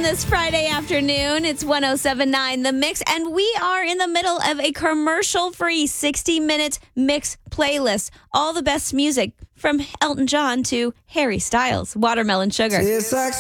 this Friday afternoon. It's 107.9 The Mix, and we are in the middle of a commercial-free 60-minute mix playlist. All the best music from Elton John to Harry Styles, Watermelon Sugar. It's like